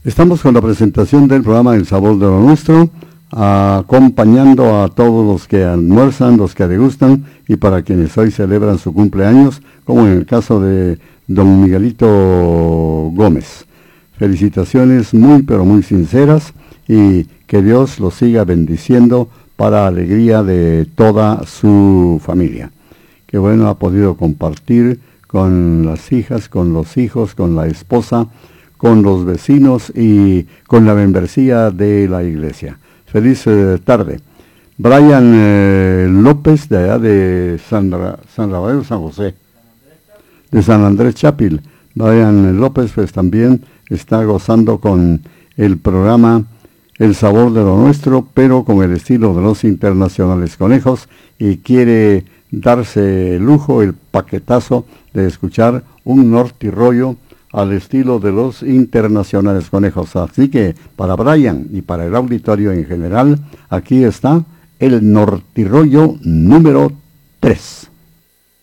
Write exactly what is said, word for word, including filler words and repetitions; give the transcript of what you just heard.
Estamos con la presentación del programa El Sabor de lo Nuestro, acompañando a todos los que almuerzan, los que degustan y para quienes hoy celebran su cumpleaños, como en el caso de don Miguelito Gómez. Felicitaciones muy pero muy sinceras y que Dios los siga bendiciendo para alegría de toda su familia. Qué bueno ha podido compartir con las hijas, con los hijos, con la esposa, con los vecinos y con la membresía de la iglesia. Feliz eh, tarde. Brian eh, López, de allá de San, San Rafael, San José, de San Andrés Chapil. Brian López pues también está gozando con el programa El Sabor de lo Nuestro, pero con el estilo de los internacionales conejos, y quiere darse el lujo, el paquetazo de escuchar un nortirollo al estilo de los internacionales conejos. Así que para Brian y para el auditorio en general, aquí está el nortirollo número tres.